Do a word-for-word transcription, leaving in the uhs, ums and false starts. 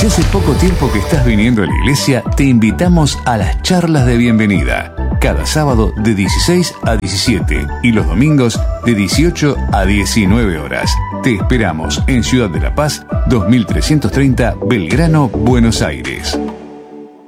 Si hace poco tiempo que estás viniendo a la iglesia, te invitamos a las charlas de bienvenida. Cada sábado de dieciséis a diecisiete y los domingos de dieciocho a diecinueve horas. Te esperamos en Ciudad de la Paz, dos mil trescientos treinta, Belgrano, Buenos Aires.